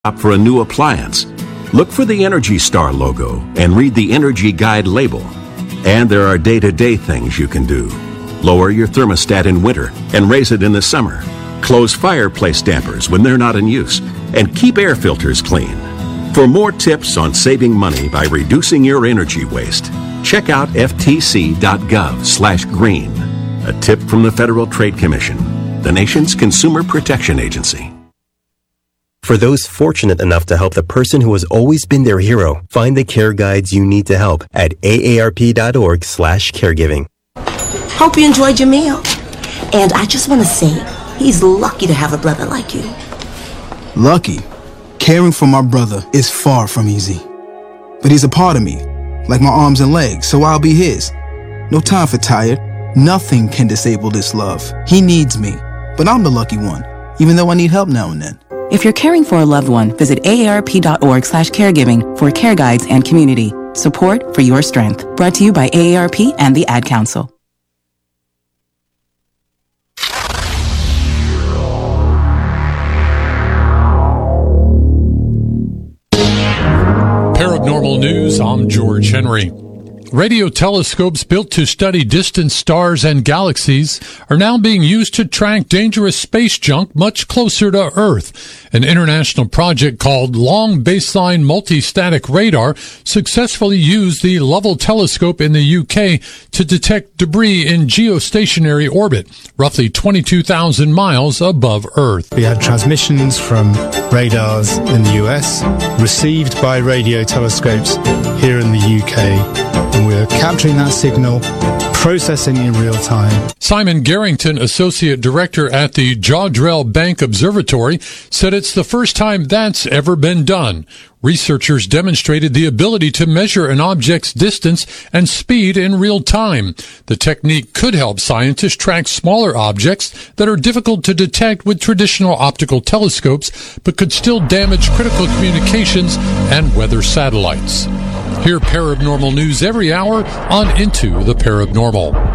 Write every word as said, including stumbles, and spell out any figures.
for a new appliance? Look for the Energy Star logo and read the Energy Guide label. And there are day-to-day things you can do. Lower your thermostat in winter and raise it in the summer. Close fireplace dampers when they're not in use. And keep air filters clean. For more tips on saving money by reducing your energy waste, check out F T C dot gov slash green. A tip from the Federal Trade Commission, the nation's consumer protection agency. For those fortunate enough to help the person who has always been their hero, find the care guides you need to help at A A R P dot org slash caregiving. Hope you enjoyed your meal. And I just want to say, he's lucky to have a brother like you. Lucky? Caring for my brother is far from easy. But he's a part of me, like my arms and legs, so I'll be his. No time for tired. Nothing can disable this love. He needs me, but I'm the lucky one, even though I need help now and then. If you're caring for a loved one, visit A A R P dot org slash caregiving for care guides and community support for your strength. Brought to you by A A R P and the Ad Council. Paranormal News, I'm George Henry. Radio telescopes built to study distant stars and galaxies are now being used to track dangerous space junk much closer to Earth. An international project called Long Baseline Multistatic Radar successfully used the Lovell telescope in the U K to detect debris in geostationary orbit, roughly twenty-two thousand miles above Earth. We had transmissions from radars in the U S, received by radio telescopes here in the U K. And we're capturing that signal, processing in real time. Simon Garrington, Associate Director at the Jodrell Bank Observatory, said it's the first time that's ever been done. Researchers demonstrated the ability to measure an object's distance and speed in real time. The technique could help scientists track smaller objects that are difficult to detect with traditional optical telescopes, but could still damage critical communications and weather satellites. Hear Paranormal News every hour on Into the Paranormal.